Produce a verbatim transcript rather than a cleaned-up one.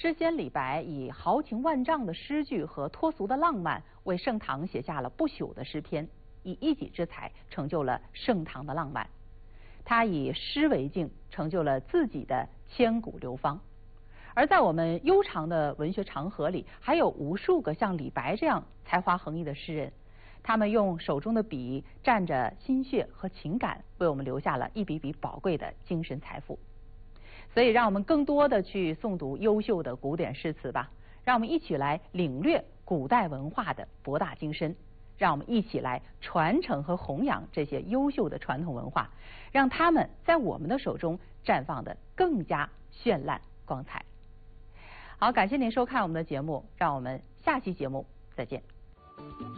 诗仙李白以豪情万丈的诗句和脱俗的浪漫，为盛唐写下了不朽的诗篇，以一己之才成就了盛唐的浪漫。他以诗为镜，成就了自己的千古流芳。而在我们悠长的文学长河里，还有无数个像李白这样才华横溢的诗人，他们用手中的笔蘸着心血和情感，为我们留下了一笔笔宝贵的精神财富。所以让我们更多的去诵读优秀的古典诗词吧，让我们一起来领略古代文化的博大精深，让我们一起来传承和弘扬这些优秀的传统文化，让他们在我们的手中绽放得更加绚烂光彩。好，感谢您收看我们的节目，让我们下期节目再见。